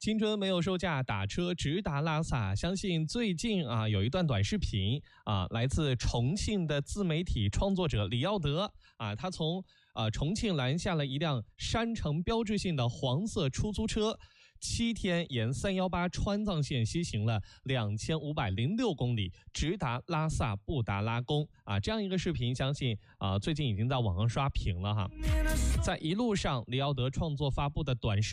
青春没有售价，打车直达拉萨。相信最近有一段短视频来自重庆的自媒体创作者李耀德他从重庆拦下了一辆山城标志性的黄色出租车，7天沿318川藏线西行了2506公里，直达拉萨布达拉宫这样一个视频，相信最近已经在网上刷屏了哈。在一路上，李耀德创作发布的短视